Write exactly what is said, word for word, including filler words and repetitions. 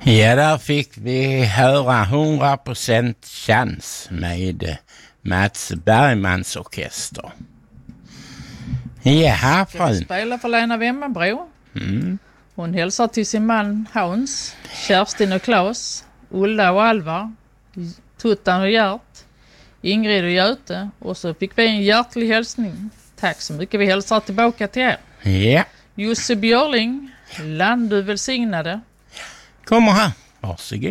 Ja, där fick vi höra hundra procent chans med Mats Bergmans orkester. Ja, Ska vi spela för Lena Wemmenbro? Mm. Hon hälsar till sin man Hans, Kerstin och Claes, Ulla och Alvar, Tuttan och Gert, Ingrid och Göte, och så fick vi en hjärtlig hälsning. Tack så mycket, vi hälsar tillbaka till er. Ja. Jussi Björling, land du välsignade. Kommer här, varsågod.